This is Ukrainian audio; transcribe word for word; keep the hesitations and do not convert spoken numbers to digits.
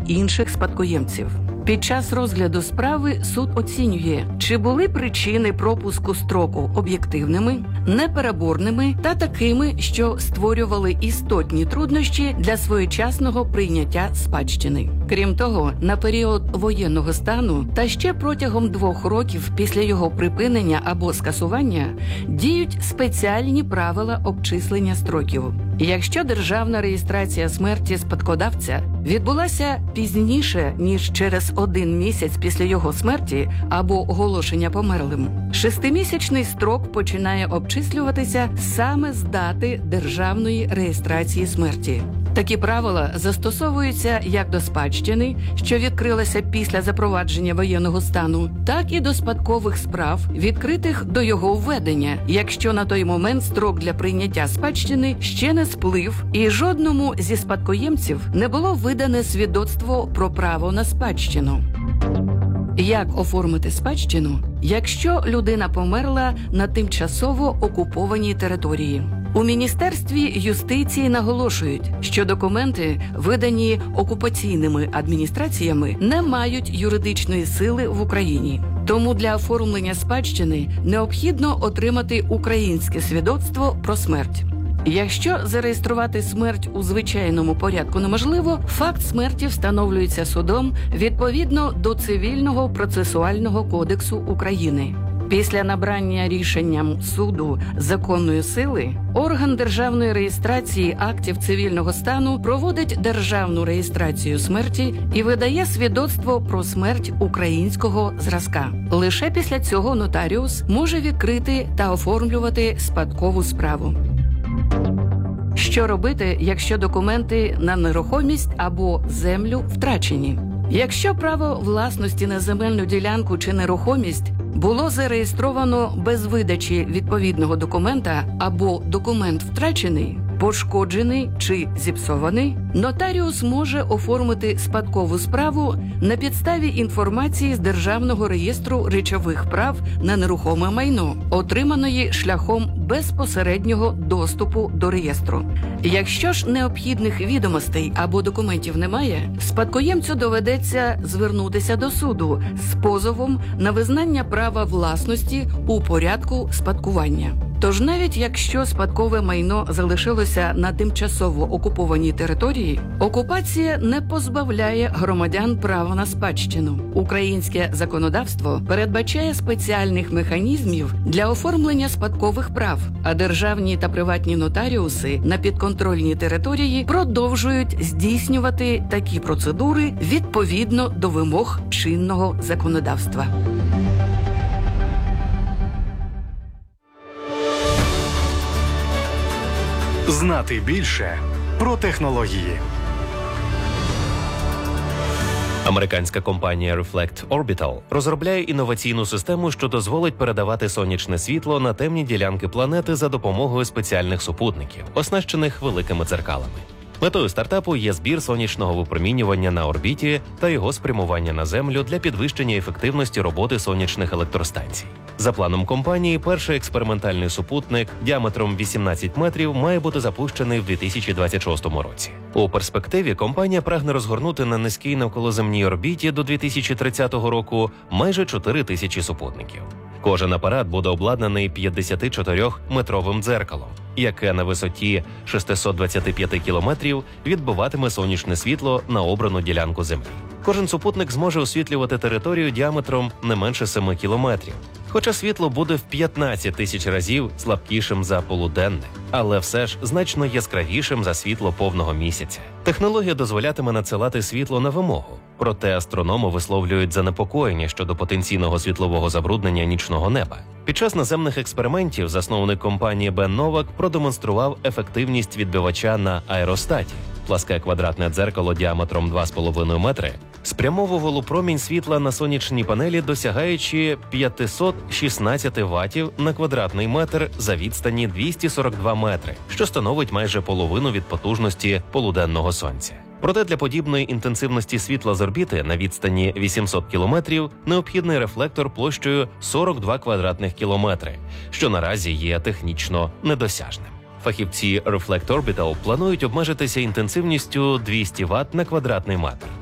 інших спадкоємців. Під час розгляду справи суд оцінює, чи були причини пропуску строку об'єктивними, непереборними та такими, що створювали істотні труднощі для своєчасного прийняття спадщини. Крім того, на період воєнного стану та ще протягом двох років після його припинення або скасування діють спеціальні правила обчислення строків. Якщо державна реєстрація смерті спадкодавця відбулася пізніше, ніж через один місяць після його смерті або оголошення померлим, шестимісячний строк починає обчислюватися саме з дати державної реєстрації смерті. Такі правила застосовуються як до спадщини, що відкрилася після запровадження воєнного стану, так і до спадкових справ, відкритих до його введення, якщо на той момент строк для прийняття спадщини ще не сплив і жодному зі спадкоємців не було видане свідоцтво про право на спадщину. Як оформити спадщину, якщо людина померла на тимчасово окупованій території? У Міністерстві юстиції наголошують, що документи, видані окупаційними адміністраціями, не мають юридичної сили в Україні. Тому для оформлення спадщини необхідно отримати українське свідоцтво про смерть. Якщо зареєструвати смерть у звичайному порядку неможливо, факт смерті встановлюється судом відповідно до Цивільного процесуального кодексу України. Після набрання рішенням суду законної сили, орган державної реєстрації актів цивільного стану проводить державну реєстрацію смерті і видає свідоцтво про смерть українського зразка. Лише після цього нотаріус може відкрити та оформлювати спадкову справу. Що робити, якщо документи на нерухомість або землю втрачені? Якщо право власності на земельну ділянку чи нерухомість було зареєстровано без видачі відповідного документа або документ втрачений, пошкоджений чи зіпсований, нотаріус може оформити спадкову справу на підставі інформації з Державного реєстру речових прав на нерухоме майно, отриманої шляхом безпосереднього доступу до реєстру. Якщо ж необхідних відомостей або документів немає, спадкоємцю доведеться звернутися до суду з позовом на визнання права власності у порядку спадкування. Тож навіть якщо спадкове майно залишилося на тимчасово окупованій території, окупація не позбавляє громадян права на спадщину. Українське законодавство передбачає спеціальних механізмів для оформлення спадкових прав, а державні та приватні нотаріуси на підконтрольній території продовжують здійснювати такі процедури відповідно до вимог чинного законодавства. Знати більше про технології. Американська компанія Reflect Orbital розробляє інноваційну систему, що дозволить передавати сонячне світло на темні ділянки планети за допомогою спеціальних супутників, оснащених великими дзеркалами. Метою стартапу є збір сонячного випромінювання на орбіті та його спрямування на Землю для підвищення ефективності роботи сонячних електростанцій. За планом компанії, перший експериментальний супутник діаметром вісімнадцять метрів має бути запущений в дві тисячі двадцять шостому році. У перспективі компанія прагне розгорнути на низькій навколоземній орбіті до дві тисячі тридцятого року майже чотири тисячі супутників. Кожен апарат буде обладнаний п'ятдесятичотирьохметровим дзеркалом, яке на висоті шістсот двадцять п'ять кілометрів відбиватиме сонячне світло на обрану ділянку Землі. Кожен супутник зможе освітлювати територію діаметром не менше семи кілометрів. Хоча світло буде в п'ятнадцять тисяч разів слабкішим за полуденне, але все ж значно яскравішим за світло повного місяця. Технологія дозволятиме надсилати світло на вимогу, проте астрономи висловлюють занепокоєння щодо потенційного світлового забруднення нічного неба. Під час наземних експериментів засновник компанії Бен Новак продемонстрував ефективність відбивача на аеростаті. Пласке квадратне дзеркало діаметром два з половиною метри спрямовувало промінь світла на сонячні панелі, досягаючи п'ятсот шістнадцять ваттів на квадратний метр за відстані двісті сорок два метри, що становить майже половину від потужності полуденного сонця. Проте для подібної інтенсивності світла з орбіти на відстані вісімсот кілометрів необхідний рефлектор площею сорок два квадратних кілометри, що наразі є технічно недосяжним. Фахівці Reflect Orbital планують обмежитися інтенсивністю двісті ватт на квадратний метр.